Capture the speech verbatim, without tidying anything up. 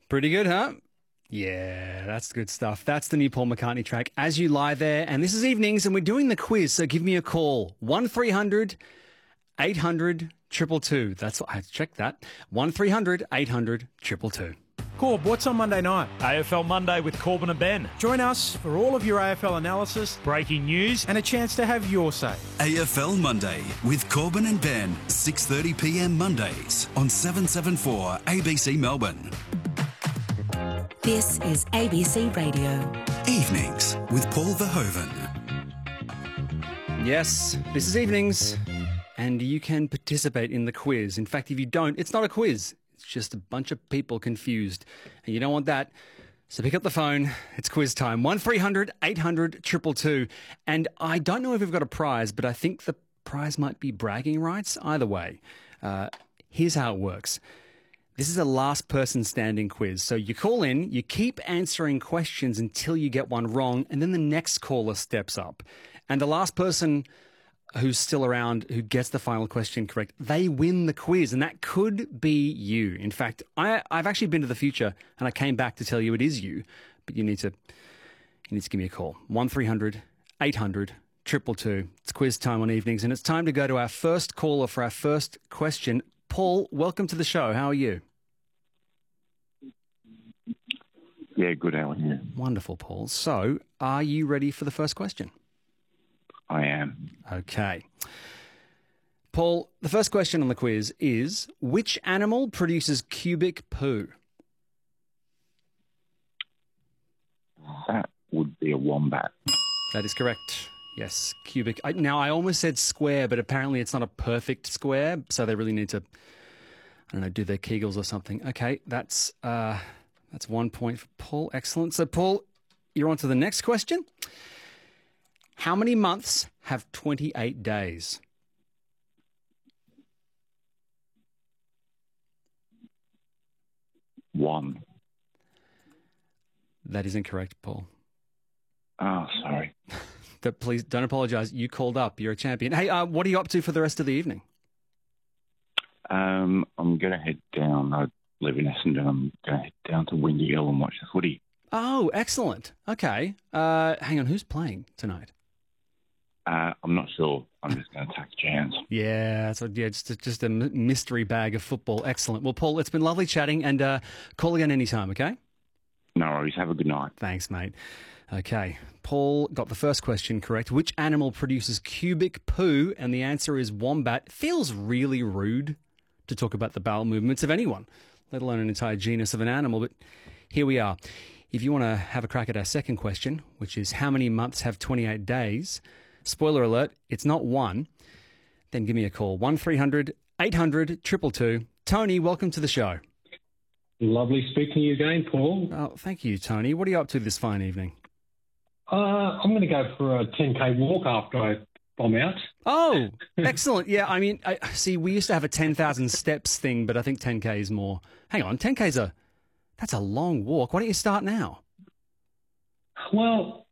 Pretty good, huh? Yeah, that's good stuff. That's the new Paul McCartney track, As You Lie There. And this is Evenings, and we're doing the quiz, so give me a call. one three hundred eight hundred two two two. That's what I had to check that. one three hundred eight hundred two two two. Corb, what's on Monday night? A F L Monday with Corbin and Ben. Join us for all of your A F L analysis Breaking news. and a chance to have your say. A F L Monday with Corbin and Ben, six thirty p m Mondays on seven seventy-four A B C Melbourne. This is A B C Radio. Evenings with Paul Verhoeven. Yes, this is Evenings, and you can participate in the quiz. In fact, if you don't, it's not a quiz. It's just a bunch of people confused, and you don't want that. So pick up the phone. It's quiz time. one three hundred eight hundred two two two. And I don't know if we've got a prize, but I think the prize might be bragging rights. Either way, uh, here's how it works. This is a last person standing quiz. So you call in, you keep answering questions until you get one wrong, and then the next caller steps up. And the last person who's still around, who gets the final question correct, they win the quiz, and that could be you. In fact, I, I've actually been to the future, and I came back to tell you it is you, but you need to you need to give me a call. one three hundred eight hundred two two two. It's quiz time on Evenings, and it's time to go to our first caller for our first question. Paul, welcome to the show. How are you? Yeah, good, Alan. Yeah. Wonderful, Paul. So, are you ready for the first question? I am. Okay. Paul, the first question on the quiz is, which animal produces cubic poo? That would be a wombat. That is correct. Yes, cubic. I, now, I almost said square, but apparently it's not a perfect square, so they really need to, I don't know, do their Kegels or something. Okay, that's uh, that's one point for Paul. Excellent. So, Paul, you're on to the next question. How many months have twenty-eight days? One. That is incorrect, Paul. Oh, sorry. But please don't apologise. You called up. You're a champion. Hey, uh, what are you up to for the rest of the evening? Um, I'm going to head down. I live in Essendon. I'm going to head down to Windy Hill and watch the footy. Oh, excellent. Okay. Uh, hang on. Who's playing tonight? Uh, I'm not sure. I'm just going to take a chance. Yeah, so yeah, just a, just a m- mystery bag of football. Excellent. Well, Paul, it's been lovely chatting, and uh, call again anytime, okay? No worries. Have a good night. Thanks, mate. Okay, Paul got the first question correct. Which animal produces cubic poo? And the answer is wombat. Feels really rude to talk about the bowel movements of anyone, let alone an entire genus of an animal, but here we are. If you want to have a crack at our second question, which is how many months have twenty-eight days? Spoiler alert, it's not one. Then give me a call. one three hundred eight hundred two two two. Tony, welcome to the show. Lovely speaking to you again, Paul. Oh, thank you, Tony. What are you up to this fine evening? Uh, I'm going to go for a ten K walk after I bomb out. Oh, excellent. Yeah, I mean, I, see, we used to have a ten thousand steps thing, but I think ten K is more. Hang on, ten K's a, that's a long walk. Why don't you start now? Well,